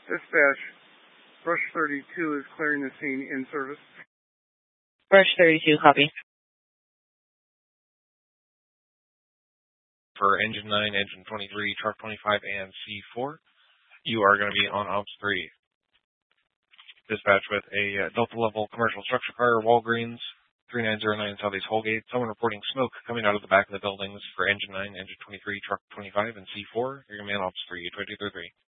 Dispatch, Brush 32 is clearing the scene in service. Brush 32, copy. For Engine 9, Engine 23, Truck 25, and C4, you are going to be on Ops 3. Dispatch with a Delta-level commercial structure fire, Walgreens, 3909 Southeast Holgate. Someone reporting smoke coming out of the back of the buildings for Engine 9, Engine 23, Truck 25, and C4. You're going to be on Ops 3, 2233.